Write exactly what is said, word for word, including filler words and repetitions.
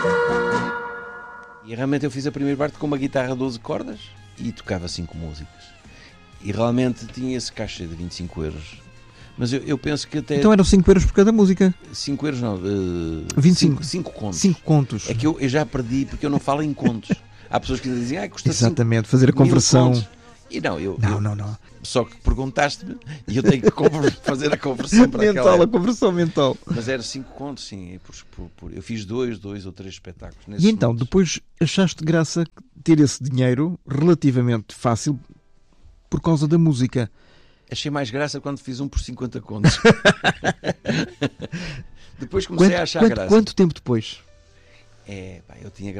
E realmente eu fiz a primeira parte com uma guitarra doze cordas e tocava cinco músicas. E realmente tinha esse caixa de vinte e cinco euros. Mas eu, eu penso que até... Então eram cinco euros por cada música? cinco euros não, uh, vinte e cinco. cinco contos. cinco contos. É que eu, eu já perdi porque eu não falo em contos. Há pessoas que dizem, ah, custa exatamente, fazer a conversão. E não, eu... Não, eu, não, não. Só que perguntaste-me e eu tenho que fazer a conversão para mental, aquela... a conversão mental. Mas era cinco contos, sim. Por, por, por, eu fiz dois, dois ou três espetáculos. E então, momentos. depois achaste graça ter esse dinheiro relativamente fácil por causa da música? Achei mais graça quando fiz um por cinquenta contos. Depois comecei quanto, a achar quanto, graça. Quanto tempo depois? É, pá, eu tinha